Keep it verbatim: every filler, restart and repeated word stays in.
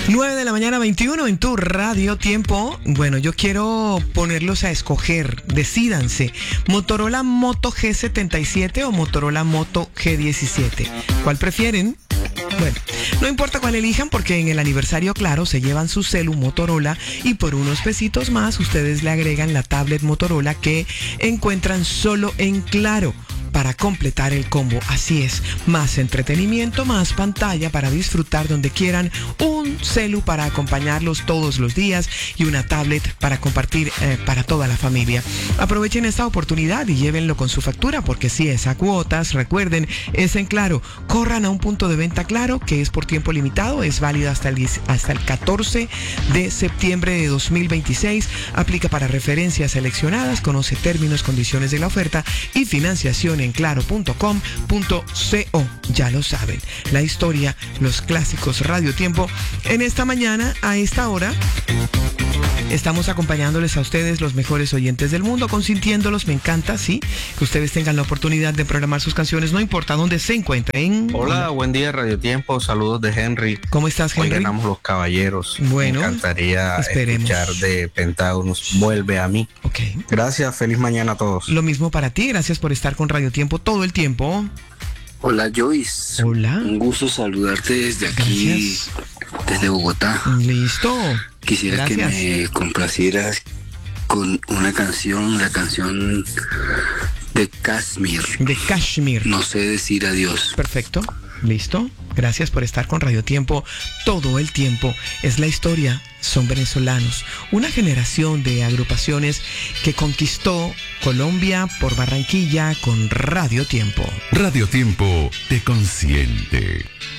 nueve de la mañana, veintiuno en tu radio tiempo. Bueno, yo quiero ponerlos a escoger. Decídanse. Motorola Moto G setenta y siete o Motorola Moto G diecisiete. ¿Cuál prefieren? Bueno, no importa cuál elijan porque en el aniversario Claro se llevan su celu Motorola y por unos pesitos más ustedes le agregan la tablet Motorola que encuentran solo en Claro para completar el combo. Así es, más entretenimiento, más pantalla para disfrutar donde quieran, un celu para acompañarlos todos los días y una tablet para compartir eh, para toda la familia. Aprovechen esta oportunidad y llévenlo con su factura porque si es a cuotas, recuerden, es en Claro. Corran a un punto de venta Claro que es por tiempo limitado, es válida hasta el, diez, hasta el catorce de septiembre de dos mil veintiséis. Aplica para referencias seleccionadas, conoce términos, condiciones de la oferta y financiación en claro punto com punto co. Ya lo saben, la historia, los clásicos Radio Tiempo. En esta mañana, a esta hora, estamos acompañándoles a ustedes, los mejores oyentes del mundo, consintiéndolos. Me encanta, sí, que ustedes tengan la oportunidad de programar sus canciones, no importa dónde se encuentren. Hola, buen día Radio Tiempo, saludos de Henry. ¿Cómo estás, Henry? Hoy ganamos los caballeros. Bueno, me encantaría esperemos. escuchar de Pentágonos, Vuelve a mí. Ok. Gracias, feliz mañana a todos. Lo mismo para ti, gracias por estar con Radio Tiempo todo el tiempo. Hola, Joyce. Hola. Un gusto saludarte desde aquí, Gracias. desde Bogotá. Listo. Quisiera Gracias. que me complacieras con una canción, la canción de Kashmir. De Kashmir. No sé decir adiós. Perfecto. Listo. Gracias por estar con Radio Tiempo todo el tiempo. Es la historia. Son venezolanos. Una generación de agrupaciones que conquistó Colombia por Barranquilla con Radio Tiempo. Radio Tiempo te consiente.